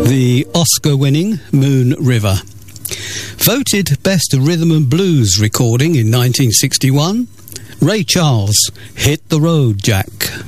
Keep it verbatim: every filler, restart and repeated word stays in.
The Oscar-winning Moon River. Voted Best Rhythm and Blues recording in nineteen sixty-one, Ray Charles, Hit the Road, Jack.